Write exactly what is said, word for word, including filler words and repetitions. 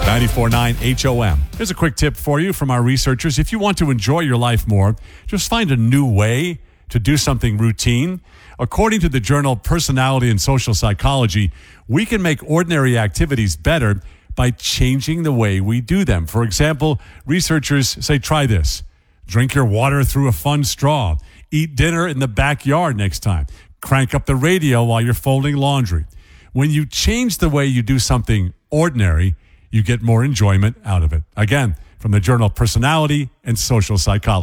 ninety-four point nine H O M. Here's a quick tip for you from our researchers. If you want to enjoy your life more, just find a new way to do something routine. According to the journal Personality and Social Psychology, we can make ordinary activities better by changing the way we do them. For example, researchers say, try this. Drink your water through a fun straw. Eat dinner in the backyard next time. Crank up the radio while you're folding laundry. When you change the way you do something ordinary, you get more enjoyment out of it. Again, from the journal Personality and Social Psychology.